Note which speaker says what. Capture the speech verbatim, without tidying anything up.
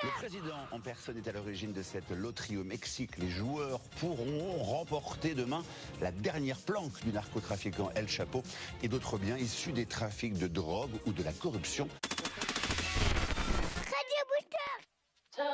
Speaker 1: Le président en personne est à l'origine de cette loterie au Mexique. Les joueurs pourront remporter demain la dernière planque du narcotrafiquant El Chapo et d'autres biens issus des trafics de drogue ou de la corruption.